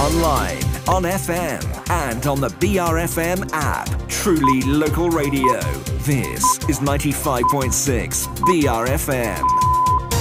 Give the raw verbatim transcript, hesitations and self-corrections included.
online, on F M, and on the B R F M app. Truly local radio. This is ninety-five point six B R F M.